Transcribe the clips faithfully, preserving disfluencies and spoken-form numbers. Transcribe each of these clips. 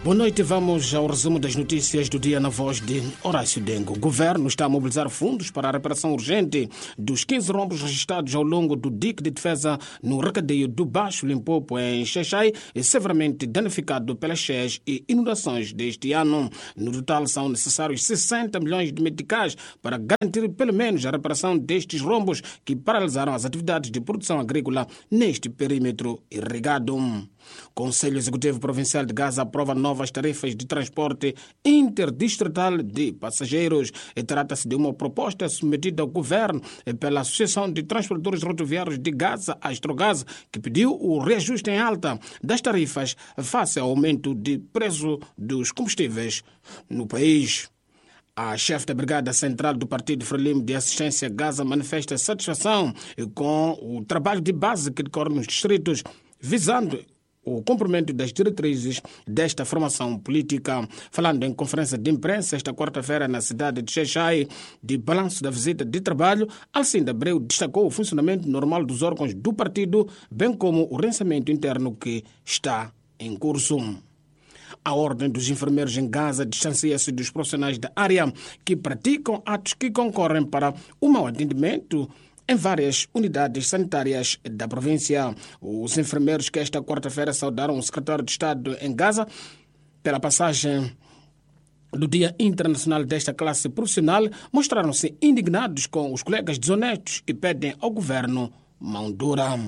Boa noite, vamos ao resumo das notícias do dia na voz de Horácio Dengo. O governo está a mobilizar fundos para a reparação urgente dos quinze rombos registrados ao longo do dique de defesa no recadeio do Baixo Limpopo, em Xai-Xai, severamente danificado pelas cheias e inundações deste ano. No total, são necessários sessenta milhões de meticais para garantir pelo menos a reparação destes rombos que paralisaram as atividades de produção agrícola neste perímetro irrigado. O Conselho Executivo Provincial de Gaza aprova novas tarifas de transporte interdistrital de passageiros. Trata-se de uma proposta submetida ao governo pela Associação de Transportadores Rodoviários de Gaza, Astrogaz, que pediu o reajuste em alta das tarifas face ao aumento de preço dos combustíveis no país. A chefe da Brigada Central do Partido Frelimo de Assistência Gaza manifesta satisfação com o trabalho de base que decorre nos distritos, visando o cumprimento das diretrizes desta formação política. Falando em conferência de imprensa esta quarta-feira na cidade de Xai-Xai, de balanço da visita de trabalho, Alcinda Abreu destacou o funcionamento normal dos órgãos do partido, bem como o recenseamento interno que está em curso. A Ordem dos Enfermeiros em Gaza distancia-se dos profissionais da área que praticam atos que concorrem para o mau atendimento em várias unidades sanitárias da província. Os enfermeiros que esta quarta-feira saudaram o secretário de Estado em Gaza pela passagem do Dia Internacional desta classe profissional mostraram-se indignados com os colegas desonestos e pedem ao governo mão dura.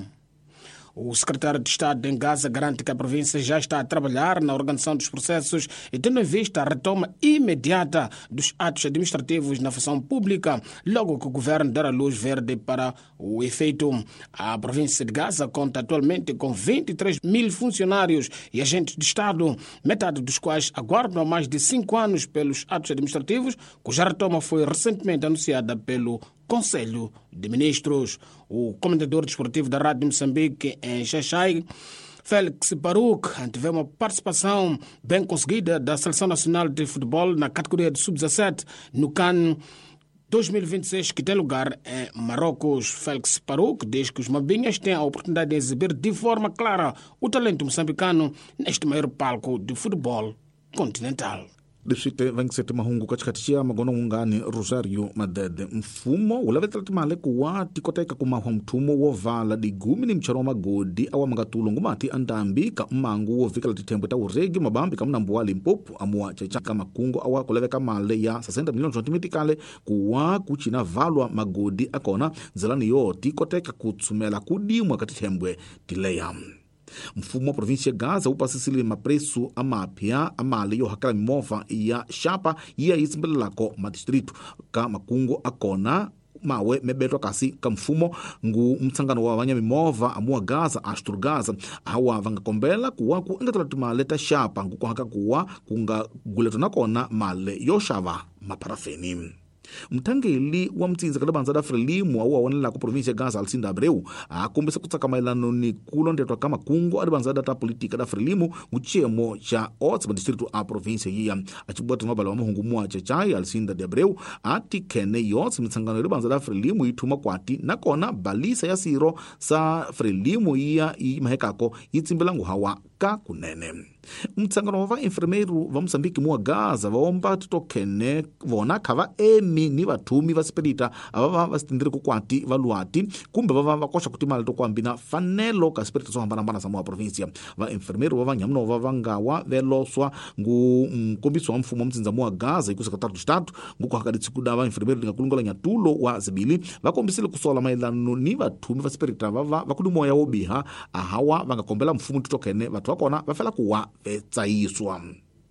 O secretário de Estado em Gaza garante que a província já está a trabalhar na organização dos processos e tendo em vista a retoma imediata dos atos administrativos na função pública, logo que o governo der a luz verde para o efeito. A província de Gaza conta atualmente com vinte e três mil funcionários e agentes de Estado, metade dos quais aguardam há mais de cinco anos pelos atos administrativos, cuja retoma foi recentemente anunciada pelo Conselho de Ministros. O comentador desportivo da Rádio de Moçambique em Xai-Xai, Félix Baruch, antevê uma participação bem conseguida da Seleção Nacional de Futebol na categoria de sub dezassete no CAN dois mil e vinte e seis, que tem lugar em Marrocos. Félix Baruch diz que os mambinhas têm a oportunidade de exibir de forma clara o talento moçambicano neste maior palco de futebol continental. Diswite vankisete mahungu katikati chia magono ungani Rosario Madede. Mfumo ulavetlati male kuwa tikoteka kumahwa mtumo wovala digumi ni mcharo magodi awa mangatulu ngumati andambi ka mangu wovikala titembo ta uregi mabambi ka mnambu wa Limpopo amua chachaka makungo awa kuleveka male ya sasenta milioni santimetikale kuwa kuchina valwa magodi akona zalani yo tikoteka kutsumela kudimwa katitembwe tileya. Mfumo wa província Gaza upasisili mapreço amapya amali yo hakala mimova ya shapa ya isimbelako madistritu ka makungo akona mawe mebeto kasi ka mfumo ngu mtsangano wa wanya mimova amua Gaza Astrogaz hawa vangakombela kuwa kuengatala maleta shapa ngu kuhaka kuwa kunga guleto nakona male yoshava maparafeni. Mtangeli wa mtsinza kada banza da Frelimo awa wanela ku província Gaza Alcinda Abreu akombesa kutsaka mailano ni kulondetwa kama kungo adi banza da politika da Frelimo nguchemo cha otsa distrito a província ya achibota mabala wa muhungu mwa Xai-Xai. Alcinda de Abreu ati kene yotsa mitsangano adi banza da Frelimo ituma kwati nakona balisa ya siro sa Frelimo ya i mahekako itsimbela ngu hawa ka kunene. Mtsangano wa enfermeiro wa Moçambique mwa Gaza vaomba titokene vona kava emi ni vatumi vasipedita avava vasitindiri kukwati valuati kumbe vava vakosha kutimala tokuambina fanelo ka spirita sohambana-hambana sa mwa província. Va enfermeiro vava nyamno vava ngawa veloswa ngu mkombiso wa mfumo mtsinza mwa Gaza iku sekretário de Estado ngu kuhakaditsikuda va enfermeiro linga kulungola nyatulo wa zibili vakombisile kusola mailano ni vatumi vasipedita vava vakudumoya wobiha ahawa vangakombela mfumo titokene vatu vakona vafela kuwa vetsaiswa.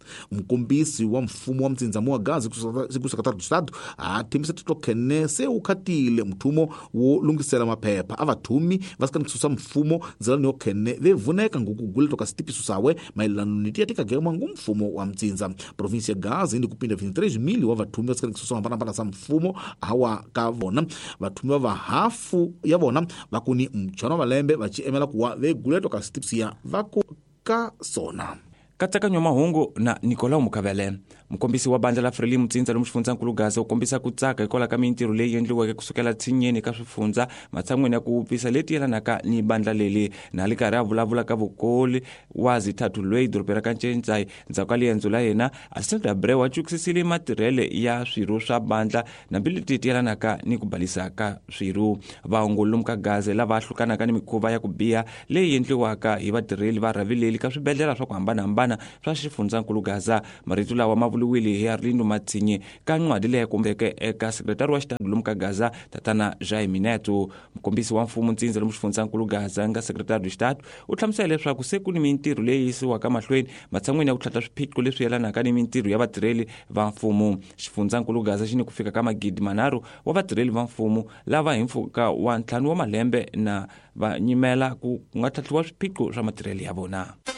Mkombisi wa mfumo wa mtsinza mwa Gaza siku sekretário de Estado atimisa titokene se ukatile mtumo wo lungisela mapepa avatumi vasikanikisosa mfumo zalani okene vevuneka ngukugule toka stipisu sawe mailano nitiatika gema ngu mfumo wa mtsinza. Província Gaza indi kupinda vinte e três mil wa vatumi vasikanikisosa hambana-hambana sa mfumo hawa kavona vatumi wa hafu yavona vakuni mchano valembe vachiemela kuwa vegule toka stipisu ya vaku kasona. Katsakanywa mahungu na Nicolau Mukavele. Mukombisi wa bandla la Frelimo Mtsinza lomu xifundzakulu Gaza u kombisa ku tsaka hikwalaho ka mintirho leyi endliweke kusukela tshinyeni ka swifundzha matshan'weni ya ku upisa leti yelanaka ni bandla leli. Na le karhi a vulavula ka vukoli wa Zithathu Lweyi dorobeni ka Ncenzai ndzhaku ka liendzo la yena, Assistant Abreu wa cukisisile matirhele ya swirho swa bandla na bileti ti yelanaka ni ku balisa ka swirho. Vaongoli lomu ka Gaza lava hlukanaka ni mikhuva ya ku biha leyi endliwaka hi vatirheli va ravileli ka swibedhlele swa ku hambanahambana swa xifundzakulu Gaza. Marito lawa ma vuliwile hi Arlindo Matsinye ka ncwadi leyi kumbeke eka sekretari wa xitandi lomu ka Gaza Tatana Jaime Neto. Mukombisi wa mfumo Mtsinza lomu xifundzakulu Gaza nga sekretari wa xitandi u hlamusela leswaku se ku ni mintirho leyi yisiwaka mahlweni matshan'weni ya ku tlhantlha swiphiqo leswi yelanaka ni mintirho ya vatirheli va mfumo. Xifundzakulu Gaza xi ni ku fika ka magidi manharhu wa vatirheli va mfumo lava hi mpfhuka wa ntlhanu wa malembe na va nyimela ku nga tlhantlhiwa swiphiqo swa matirhelo ya vona.